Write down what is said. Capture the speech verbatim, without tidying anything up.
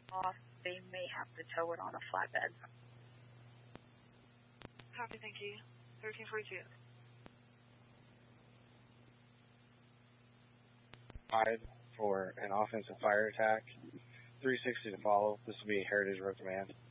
off, they may have to tow it on a flatbed. Copy, thank you. thirteen forty-two. Five for an offensive fire attack. three sixty to follow. This will be Heritage Road Command.